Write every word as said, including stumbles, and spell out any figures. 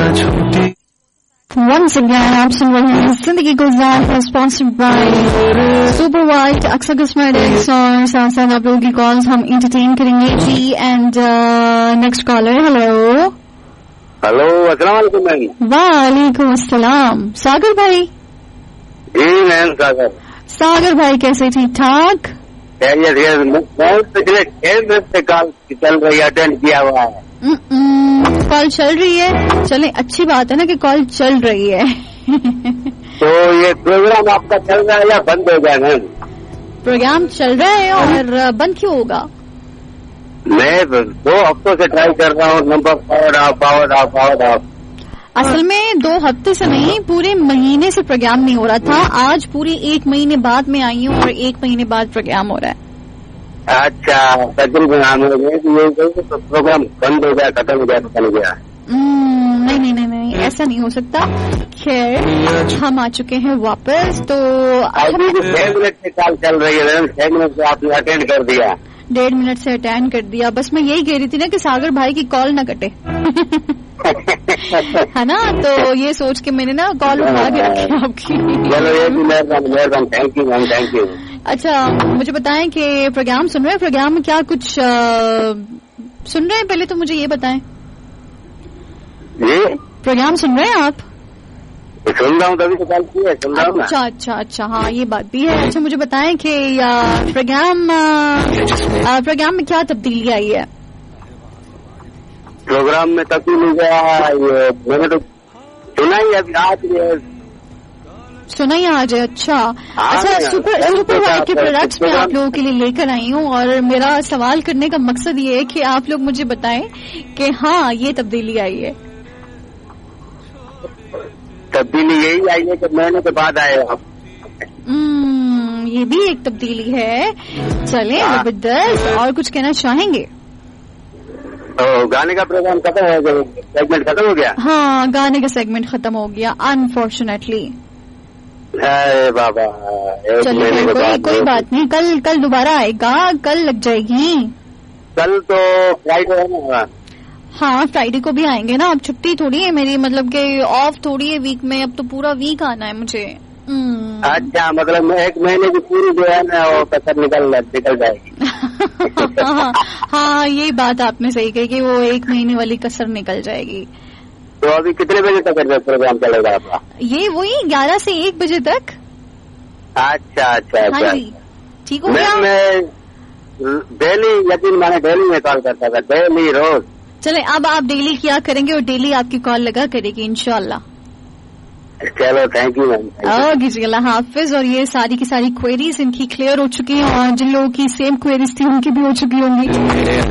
Once again, आप सुन रहे हैं जिंदगी गुलजार है, स्पॉन्सर्ड बाय सुपर वाइट अक्सर कॉस्मेटिक्स, और साथ साथ आप लोगों की कॉल्स हम एंटरटेन करेंगे जी. And next collar. Hello hello, अस्सलाम वालेकुम मैम. वालेकुम अस्सलाम. सागर भाई. जी मैम, सागर. सागर भाई कैसे, ठीक ठाक? पिछले छह दिन से कॉल चल रही है, अटेंड किया हुआ है. कॉल चल रही है, चले अच्छी बात है ना कि कॉल चल रही है. तो ये प्रोग्राम आपका चल रहा है या बंद हो गया मैम? प्रोग्राम चल रहा है, और बंद क्यों होगा? मैं दो हफ्तों से ट्राई कर रहा हूँ, number power of power of power of. असल में दो हफ्ते से नहीं, पूरे महीने से प्रोग्राम नहीं हो रहा था. आज पूरी एक महीने बाद में आई हूँ, और एक महीने बाद प्रोग्राम हो रहा है. अच्छा, तकरीबन हम तो प्रोग्राम बंद हो गया, खत्म हो गया, खत्म हो गया. नहीं नहीं नहीं नहीं, ऐसा नहीं हो सकता. खैर, हम आ चुके हैं वापस. तो अभी छह मिनट से कॉल चल रही है, छह मिनट से आपने अटेंड कर दिया. डेढ़ मिनट से अटेंड कर दिया. बस मैं यही कह रही थी ना कि सागर भाई की कॉल न कटे. है ना, तो ये सोच के मैंने ना कॉल उठा के रखी आपकी. चलो, ये भी मेहरबानी मेहरबानी. Thank you ma'am, thank you. अच्छा, मुझे बताएं कि प्रोग्राम सुन रहे हैं, प्रोग्राम में क्या कुछ आ, सुन रहे हैं? पहले तो मुझे ये बताएं. जी, प्रोग्राम सुन रहे हैं आप? सुन रहा हूँ, तभी तो कॉल की है. सुन रहा हूँ ना. अच्छा अच्छा अच्छा, हाँ ये बात भी है. अच्छा, मुझे बताएं कि प्रोग्राम प्रोग्राम में क्या तब्दीली आई है? प्रोग्राम में तब्दीली गया, ये मैंने तो सुना ही अभी आज. ये सुना ही आज है. अच्छा अच्छा, सुपर सुपर वाइट के प्रोडक्ट्स मैं आप लोगों के लिए लेकर आई हूँ, और मेरा सवाल करने का मकसद ये है कि आप लोग मुझे बताएं कि हाँ ये तब्दीली आई है. तब्दीली यही आई है कि महीने के बाद आए आप. ये भी एक तब्दीली है. चले जबरदस्त. और कुछ कहना चाहेंगे? तो गाने का प्रोग्राम खत्म हो गया, सेगमेंट खत्म हो गया. हाँ, गाने का सेगमेंट खत्म हो गया अनफॉर्चुनेटली. अरे बाबा, चलिए कोई कोई बात नहीं, कल कल दोबारा आएगा, कल लग जाएगी. कल तो फ्राइडे है ना? हाँ, फ्राइडे को भी आएंगे ना. अब छुट्टी थोड़ी है मेरी, मतलब कि ऑफ थोड़ी है वीक में. अब तो पूरा वीक आना है मुझे. अच्छा, मतलब एक महीने की पूरी जो है ना वो कसर निकल निकल जाएगी. हाँ, ये बात आपने सही कही कि वो एक महीने वाली कसर निकल जाएगी. तो अभी कितने बजे तक प्रोग्राम चलेगा आपका? ये वही ग्यारह से एक बजे तक. अच्छा अच्छा अच्छा. हाँ जी, ठीक हो गया. मैं डेली, यकीन माने डेली में कॉल करता था, डेली रोज. चले, अब आप डेली किया करेंगे और डेली आपकी कॉल लगा करेगी इंशाल्लाह. चलो, थैंक यू मैम. ओके जी, अल्लाह हाफिज. और ये सारी की सारी क्वेरीज इनकी क्लियर हो चुकी हैं, और जिन लोगों की सेम क्वेरीज थी उनकी भी हो चुकी होंगी.